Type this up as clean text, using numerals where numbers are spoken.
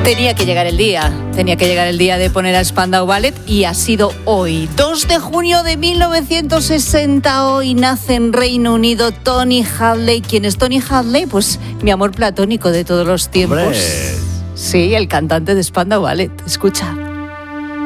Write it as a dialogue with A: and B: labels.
A: Tenía que llegar el día de poner a Spandau Ballet y ha sido hoy, 2 de junio de 1960. Hoy nace en Reino Unido Tony Hadley. ¿Quién es Tony Hadley? Pues mi amor platónico de todos los tiempos.
B: ¡Hombre!
A: Sí, el cantante de Spandau Ballet. Escucha.